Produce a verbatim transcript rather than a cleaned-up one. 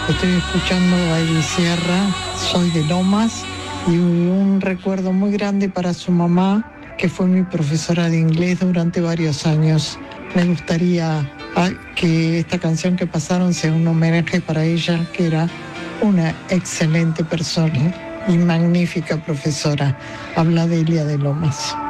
Estoy escuchando a Edith Sierra, soy de Lomas, y un recuerdo muy grande para su mamá, que fue mi profesora de inglés durante varios años. Me gustaría que esta canción que pasaron sea un homenaje para ella, que era una excelente persona y magnífica profesora. Habla de Delia de Lomas.